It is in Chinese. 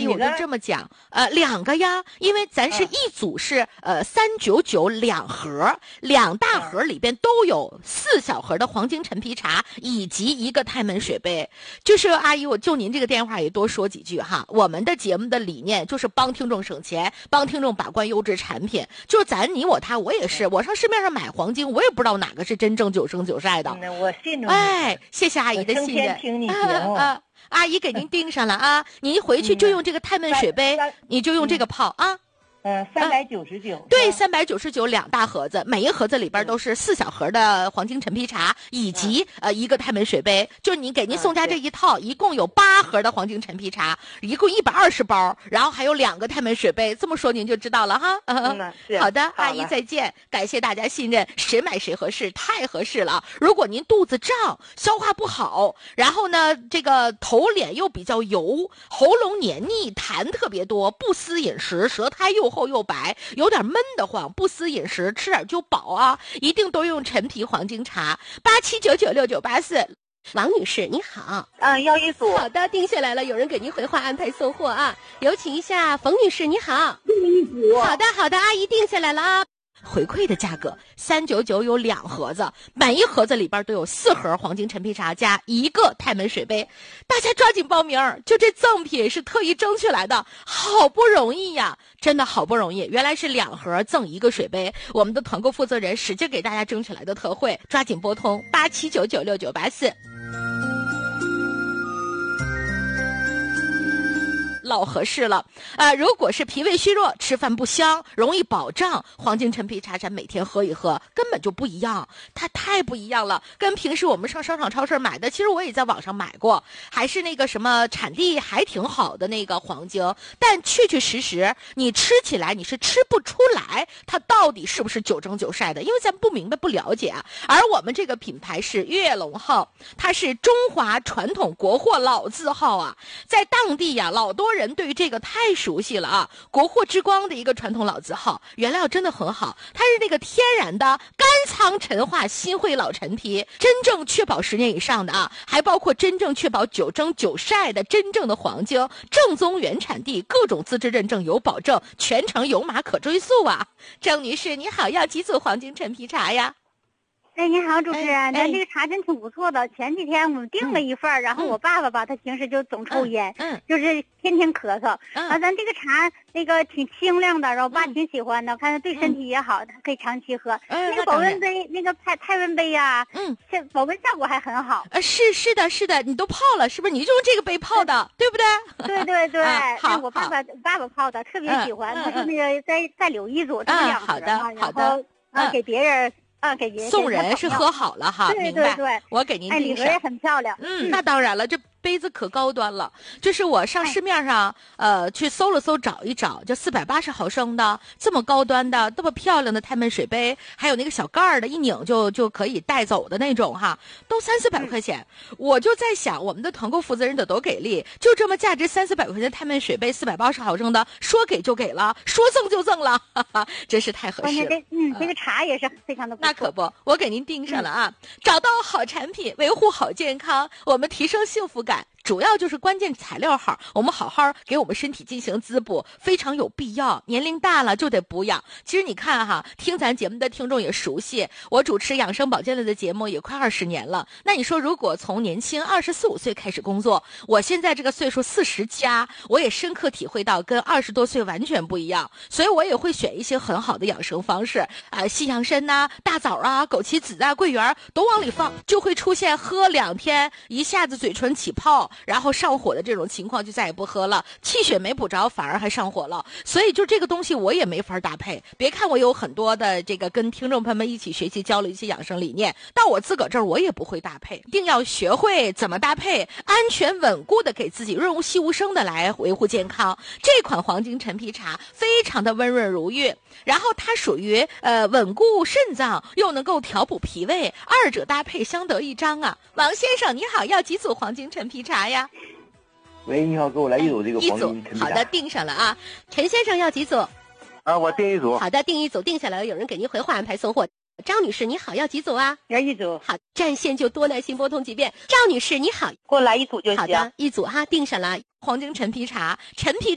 我就这么讲，2个呀，因为咱是一组是3992盒，2大盒里边都有4小盒的黄金陈皮茶以及1个太门水杯。就是阿姨，我就您这个电话也多说几句哈，我们的节目的理念就是帮听众省钱，帮听众把关优质产品。就咱你我他，我也是，我上市面上买黄金，我也不知道哪个是真正9升9晒的。 我信着你。 哎，谢谢阿姨的信任。 听你节目。 阿姨给您盯上了啊！您回去就用这个太闷水杯，你就用这个泡啊。 399。 对，399 2大盒子，每一盒子里边都是4小盒的黄金陈皮茶，以及1个太门水杯。就是你给您送家这一套，一共有8盒的黄金陈皮茶，一共120包，然后还有2个太门水杯。这么说您就知道了哈。好的，阿姨再见，感谢大家信任，谁买谁合适，太合适了。如果您肚子胀、消化不好，然后呢这个头脸又比较油，喉咙黏腻，痰特别多，不思饮食，舌苔又厚又白，有点闷得慌，不思饮食，吃点就饱啊！一定都用陈皮黄金茶，87996984。王女士你好， 要一组。 好的，定下来了，有人给您回话安排送货啊。有请一下冯女士，你好， 一组。 好的，阿姨定下来了啊。回馈的价格399有2盒子，每一盒子里边都有4盒黄金陈皮茶加1个太门水杯，大家抓紧报名，就这赠品是特意争取来的，好不容易呀，真的好不容易，原来是2盒赠1个水杯，我们的团购负责人使劲给大家争取来的特惠，抓紧拨通87996984。老合适了如果是脾胃虚弱、吃饭不香、容易饱胀，黄金陈皮茶咱每天喝一喝，根本就不一样，它太不一样了，跟平时我们上商场超市买的，其实我也在网上买过，还是那个什么产地还挺好的那个黄金，但确确实实你吃起来你是吃不出来它到底是不是9蒸9晒的，因为咱不明白不了解啊。而我们这个品牌是悦龙号，它是中华传统国货老字号啊，在当地呀老多人对于这个太熟悉了啊，国货之光的一个传统老字号，原料真的很好，它是那个天然的干仓陈化新会老陈皮，真正确保10年以上的啊，还包括真正确保9蒸9晒的真正的黄金，正宗原产地，各种资质认证有保证，全程有码可追溯啊。郑女士你好，要几组黄金陈皮茶呀？ 你好，主持人，咱这个茶真挺不错的。前几天我们订了一份然后我爸爸吧，他平时就总抽烟，就是天天咳嗽。咱这个茶那个挺清亮的，然后我爸挺喜欢的，看对身体也好，他可以长期喝。那个保温杯，那个太温杯呀，保温效果还很好。 是的，你都泡了，是不是？你就用这个杯泡的，对不对？ 对，好，我爸爸泡的，特别喜欢。他说那个再留一组，这么2盒嘛，然后给别人。给别人送人是喝好了哈， 对， 我给您订上。 礼盒也很漂亮。 那当然了，这杯子可高端了，就是我上市面上去搜了搜找一找，就480毫升的这么高端的这么漂亮的太闷水杯，还有那个小盖儿的一拧就可以带走的那种哈，都300-400块钱。我就在想，我们的团购负责人得多给力，就这么价值300-400块钱的太闷水杯，480毫升的，说给就给了，说赠就赠了，哈哈，真是太合适了。 这个茶也是非常的不错。 那可不，我给您盯上了啊！找到好产品，维护好健康，我们提升幸福感，主要就是关键材料好，我们好好给我们身体进行滋补，非常有必要。年龄大了就得补养。其实你看哈，听咱节目的听众也熟悉，我主持养生保健类的节目也快20年了。那你说，如果从年轻24、25岁开始工作，我现在这个岁数40加，我也深刻体会到跟20多岁完全不一样，所以我也会选一些很好的养生方式西洋参呐、大枣啊、枸杞子啊、桂圆都往里放，就会出现喝2天一下子嘴唇起泡，然后上火的这种情况，就再也不喝了，气血没补着反而还上火了。所以就这个东西我也没法搭配，别看我有很多的这个跟听众朋友们一起学习交流一些养生理念，到我自个儿这儿我也不会搭配，一定要学会怎么搭配，安全稳固的给自己润物细无声的来维护健康。这款黄金陈皮茶非常的温润如玉，然后它属于稳固肾脏又能够调补脾胃，二者搭配相得益彰啊。王先生你好，要几组黄金陈皮茶呀？ 喂，你好，给我来一组这个黄金陈皮茶。 好的，订上了啊。陈先生要几组？ 我订一组。 好的，订一组，订下来了，有人给您回话安排送货。张女士你好，要几组啊？ 要一组。 好，占线就多耐心拨通几遍。赵女士你好， 给我来一组就行。 好的，一组哈，订上了。黄金陈皮茶，陈皮